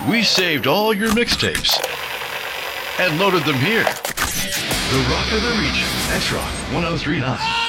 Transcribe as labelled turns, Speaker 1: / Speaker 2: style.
Speaker 1: We saved all your mixtapes and loaded them here. The Rock of the Region, X Rock 1039.